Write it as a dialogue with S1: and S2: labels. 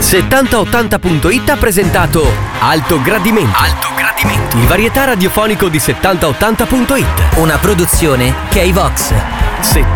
S1: 7080.it ha presentato Alto Gradimento. Alto Gradimento. Il varietà radiofonico di 7080.it.
S2: Una produzione K-Vox.